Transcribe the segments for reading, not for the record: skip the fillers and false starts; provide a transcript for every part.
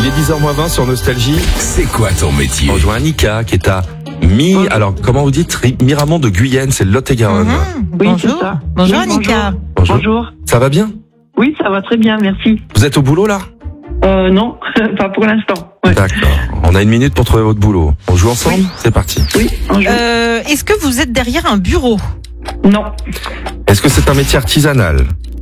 Il est 10h20 sur Nostalgie. C'est quoi ton métier? On rejoint Annika qui est à alors comment vous dites, Miramont de Guyenne, c'est le Lot-et-Garonne. Oui, Bonjour. c'est ça. Bonjour Oui, Annika. Bonjour. Ça va bien? Oui, ça va très bien, merci. Vous êtes au boulot là? Non, pas pour l'instant. Ouais. D'accord. On a une minute pour trouver votre boulot. On joue ensemble? Oui. C'est parti. Oui, bonjour. Est-ce que vous êtes derrière un bureau? Non. Est-ce que c'est un métier artisanal?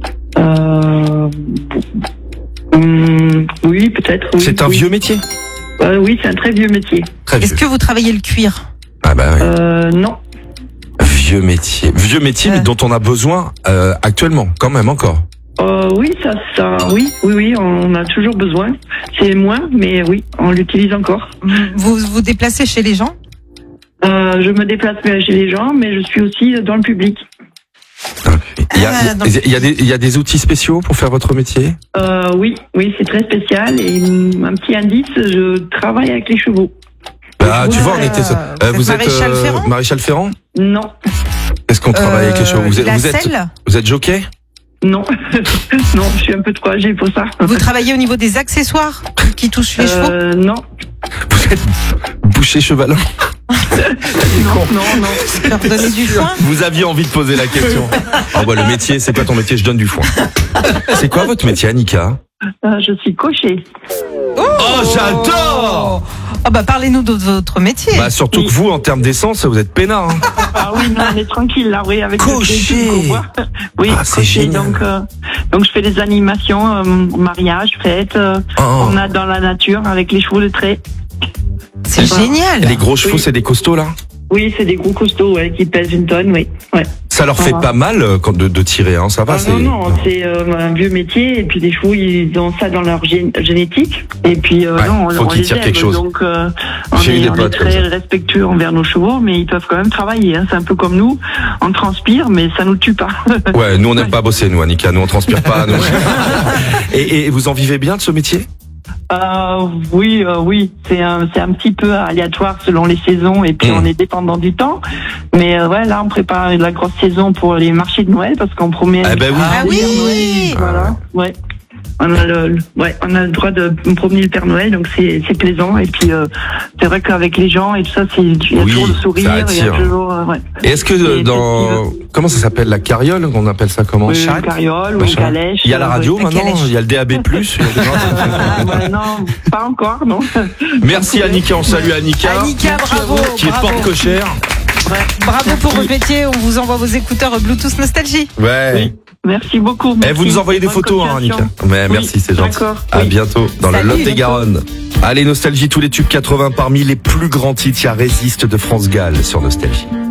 Oui, peut-être. Oui, C'est un oui. vieux métier? Oui, c'est un très vieux métier. Très vieux. Est-ce que vous travaillez le cuir? Ah bah oui. Non. Vieux métier. Vieux métier mais dont on a besoin actuellement, quand même encore. Oui, oui, on a toujours besoin. C'est moins, mais oui, on l'utilise encore. Vous vous déplacez chez les gens? Je me déplace chez les gens, mais je suis aussi dans le public. Il y a des outils spéciaux pour faire votre métier? Oui, c'est très spécial. Et un petit indice, je travaille avec les chevaux. Ah, tu vois, on était. Vous êtes Maréchal Ferrand? Maréchal Ferrand? Non, Est-ce qu'on travaille avec les chevaux? Vous êtes jockey? non, non, je suis un peu trop âgée pour ça. Vous travaillez au niveau des accessoires qui touchent les chevaux? Non, Vous êtes boucher chevalin? non. Leur donner du foin? Vous aviez envie de poser la question. Ah bah le métier, c'est quoi ton métier? Je donne du foin. C'est quoi votre métier, Annika? Je suis cocher. Oh, j'adore! Ah bah parlez-nous de votre métier. Bah surtout que vous, en termes d'essence, vous êtes peinard. Hein. Ah oui, non, on est tranquille là, oui, avec Cocher. le bois. Oui, Ah, c'est cocher, génial. donc je fais des animations, mariage, fête, on a dans la nature avec les chevaux de trait. C'est génial. Les gros chevaux, Oui. c'est des costauds là? Oui, c'est des gros costauds, ouais, qui pèsent une tonne, oui. Ouais. Ça leur fait Ah. pas mal de tirer, hein, ça va? Non, c'est un vieux métier, et puis les chevaux, ils ont ça dans leur génétique, et puis non, faut on qu'ils les tirent aime, quelque chose. donc on J'ai eu des est potes comme très ça. respectueux envers nos chevaux, mais ils peuvent quand même travailler, hein. C'est un peu comme nous, on transpire, mais ça nous tue pas. Ouais, nous on n'aime pas bosser, nous, Annika, nous on transpire pas. Nous. Et vous en vivez bien de ce métier? Oui, c'est un petit peu aléatoire selon les saisons, et puis on est dépendant du temps. Mais ouais, là on prépare la grosse saison pour les marchés de Noël, parce qu'on promet. Eh ben oui. Ah oui. Noël, voilà. Ouais. On a le droit de promener le Père Noël, donc c'est plaisant. Et puis c'est vrai qu'avec les gens et tout ça, il y a Oui, toujours le ça sourire, il y a attire. toujours ouais. Et est-ce que comment ça s'appelle, la carriole, on appelle ça comment? Une carriole ou une Machin. calèche. Il y a la radio la maintenant, calèche. il y a le DAB+. Non, pas encore, non. Merci Annika, on salue Annika. Annika, bravo. Qui est bravo. porte-cochère. Bravo pour votre métier. On vous envoie vos écouteurs Bluetooth Nostalgie. Ouais. Oui. Merci beaucoup. Et vous nous envoyez des Bonne photos, hein, continuation. Annika. Mais Oui, merci, c'est gentil. d'accord, À oui. bientôt dans le Salut, Lot-et-Garonne. Allez, Nostalgie, tous les tubes 80 parmi les plus grands titres. Il y a Résiste de France Gall sur Nostalgie.